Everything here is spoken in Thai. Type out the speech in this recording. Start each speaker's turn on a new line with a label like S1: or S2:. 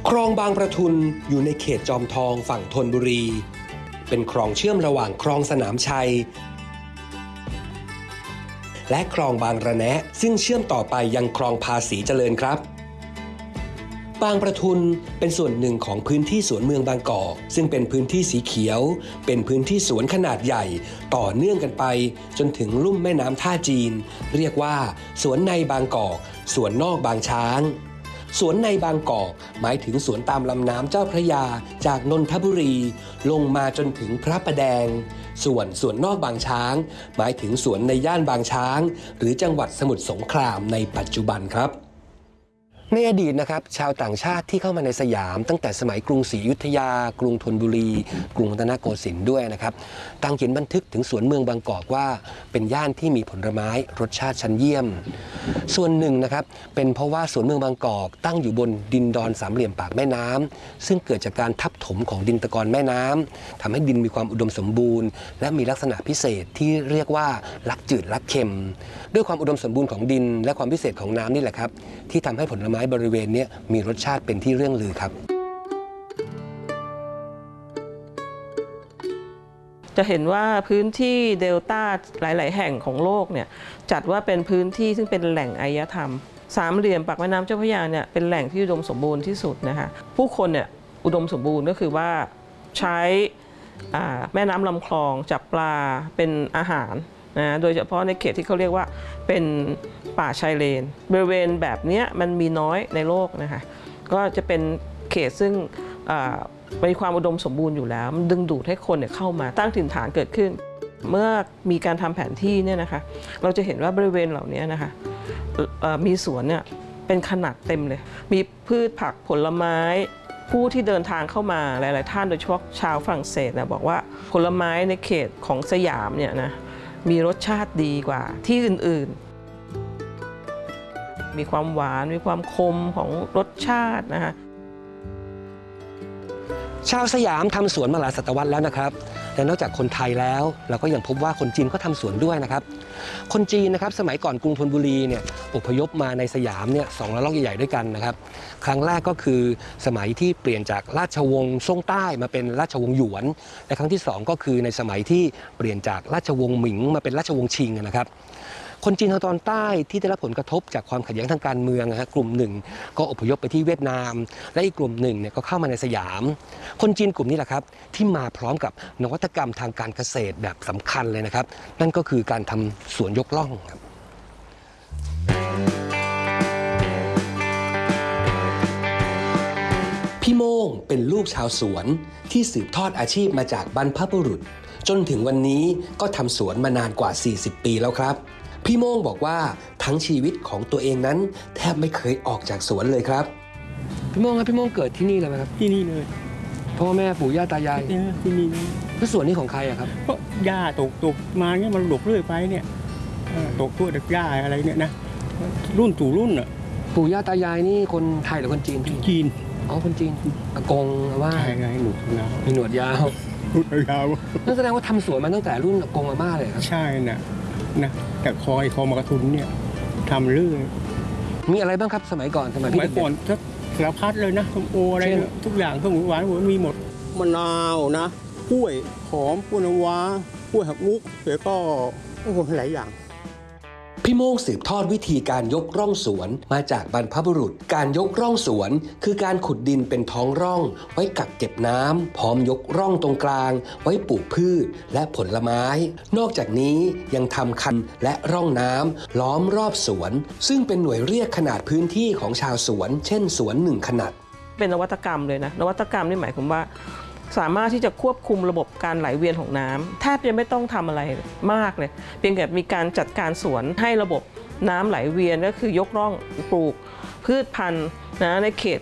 S1: คลองบางประทุนอยู่ในเขตจอมทองฝั่งธนบุรีเป็นคลองเชื่อมระหว่างคลองสนามชัยและคลองบางระแนะซึ่งเชื่อมต่อไปยังคลองภาษีเจริญครับบางประทุนเป็นส่วนหนึ่งของพื้นที่สวนเมืองบางกอกซึ่งเป็นพื้นที่สีเขียวเป็นพื้นที่สวนขนาดใหญ่ต่อเนื่องกันไปจนถึงลุ่มแม่น้ำท่าจีนเรียกว่าสวนในบางกอกสวนนอกบางช้างสวนในบางกอกหมายถึงสวนตามลำน้ำเจ้าพระยาจากนนทบุรีลงมาจนถึงพระประแดงส่วนนอกบางช้างหมายถึงสวนในย่านบางช้างหรือจังหวัดสมุทรสงครามในปัจจุบันครับในอดีตนะครับชาวต่างชาติที่เข้ามาในสยามตั้งแต่สมัยกรุงศรีอยุธยากรุงธนบุรีกรุงรัตนโกสินทร์ด้วยนะครับต่างเขียนบันทึกถึงสวนเมืองบางกอกว่าเป็นย่านที่มีผลไม้รสชาติชั้นเยี่ยมส่วนหนึ่งนะครับเป็นเพราะว่าสวนเมืองบางกอกตั้งอยู่บนดินดอนสามเหลี่ยมปากแม่น้ำซึ่งเกิดจากการทับถมของดินตะกอนแม่น้ำทำให้ดินมีความอุดมสมบูรณ์และมีลักษณะพิเศษที่เรียกว่าลักจืดลักเค็มด้วยความอุดมสมบูรณ์ของดินและความพิเศษของน้ำนี่แหละครับที่ทำให้ผลไม้บริเวณนี้มีรสชาติเป็นที่เรื่องลือครับ
S2: จะเห็นว่าพื้นที่เดลต้าหลายๆแห่งของโลกเนี่ยจัดว่าเป็นพื้นที่ซึ่งเป็นแหล่งอารยธรรมสามเหลี่ยมปากแม่น้ำเจ้าพระยาเนี่ยเป็นแหล่งที่อุดมสมบูรณ์ที่สุดนะคะผู้คนเนี่ยอุดมสมบูรณ์ก็คือว่าใช้แม่น้ำลำคลองจับปลาเป็นอาหารนะโดยเฉพาะในเขตที่เขาเรียกว่าเป็นป่าชายเลนบริเวณแบบนี้มันมีน้อยในโลกนะคะก็จะเป็นเขตซึ่งมีความอุดมสมบูรณ์อยู่แล้วมันดึงดูดให้คนเข้ามาตั้งถิ่นฐานเกิดขึ้นเมื่อมีการทำแผนที่เนี่ยนะคะเราจะเห็นว่าบริเวณเหล่านี้นะคะมีสวนเนี่ยเป็นขนาดเต็มเลยมีพืชผักผลไม้ผู้ที่เดินทางเข้ามาหลายๆท่านโดยเฉพาะชาวฝรั่งเศสนะบอกว่าผลไม้ในเขตของสยามเนี่ยนะมีรสชาติดีกว่าที่อื่นๆมีความหวานมีความคมของรสชาตินะคะ
S1: ชาวสยามทำสวนมาหลายศตวรรษแล้วนะครับและนอกจากคนไทยแล้วเราก็ยังพบว่าคนจีนก็ทำสวนด้วยนะครับคนจีนนะครับสมัยก่อนกรุงธนบุรีเนี่ยอพยพมาในสยามเนี่ย2 ระลอกใหญ่ๆด้วยกันนะครับครั้งแรกก็คือสมัยที่เปลี่ยนจากราชวงศ์ซ่งใต้มาเป็นราชวงศ์หยวนและครั้งที่2ก็คือในสมัยที่เปลี่ยนจากราชวงศ์หมิงมาเป็นราชวงศ์ชิงนะครับคนจีนทางตอนใต้ที่ได้รับผลกระทบจากความขัดแย้งทางการเมืองกลุ่มหนึ่งก็อพยพไปที่เวียดนามและอีกกลุ่มหนึ่งเนี่ยก็เข้ามาในสยามคนจีนกลุ่มนี้แหละครับที่มาพร้อมกับนวัตกรรมทางการเกษตรแบบสำคัญเลยนะครับนั่นก็คือการทำสวนยกล่องครับพี่โม่งเป็นลูกชาวสวนที่สืบทอดอาชีพมาจากบรรพบุรุษจนถึงวันนี้ก็ทำสวนมานานกว่า40 ปีแล้วครับพี่โม่งบอกว่าทั้งชีวิตของตัวเองนั้นแทบไม่เคยออกจากสวนเลยครับพี่โม่งครับพี่โม่งเกิดที่นี่เลยไหมครับ
S3: ที่นี่เลย
S1: พ่อแม่ปู่ย่าตายาย
S3: ที่นี่
S1: แล้วสวนนี้ของใครอะครับ
S3: ก็ย่าตกมาเนี่ยมันหลกเรื่อยไปเนี่ยตกทั่วเด็กย่าอะไรเนี่ยนะรุ่นสู่รุ่นอะ
S1: ปู่ย่าตายายนี่คนไทยหรือคนจีน
S3: จีน
S1: อ๋อคนจีนอากงว่า
S3: ใช่ไงหนวดยาว
S1: มีหนวดยาวนั่นแสดงว่าทำสวนมาตั้งแต่รุ่นอากงอาม่าเลยครับ
S3: ใช่นะแต่คอมากระทุนเนี่ยทำเรื่อย
S1: มีอะไรบ้างครับสมัยก่อน
S3: สมัยก่อนก็สารพัดเลยนะส้มโออะไรทุกอย่างเครื่องหวานมีหมดมะนาวนะกล้วยหอมกล้วยน้ำว้ากล้วยหักมุกแล้วก็หลายอย่าง
S1: พี่โม่งสืบทอดวิธีการยกร่องสวนมาจากบรรพบุรุษการยกร่องสวนคือการขุดดินเป็นท้องร่องไว้กักเก็บน้ำพร้อมยกร่องตรงกลางไว้ปลูกพืชและผลไม้นอกจากนี้ยังทำคันและร่องน้ำล้อมรอบสวนซึ่งเป็นหน่วยเรียกขนาดพื้นที่ของชาวสวนเช่นสวน1 ขนาด
S2: เป็นนวัตกรรมเลยนะนวัตกรรมนี่หมายความว่าสามารถที่จะควบคุมระบบการไหลเวียนของน้ำแทบจะไม่ต้องทำอะไรมากเลยเพียงแต่มีการจัดการสวนให้ระบบน้ำไหลเวียนก็คือยกร่องปลูกพืชพันธุ์ในเขต